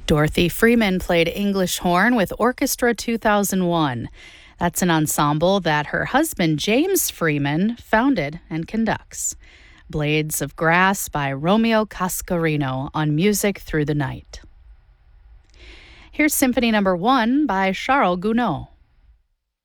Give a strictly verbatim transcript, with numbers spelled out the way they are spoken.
Dorothy Freeman played English horn with Orchestra two thousand one. That's an ensemble that her husband, James Freeman, founded and conducts. Blades of Grass by Romeo Cascarino on Music Through the Night. Here's Symphony Number One by Charles Gounod.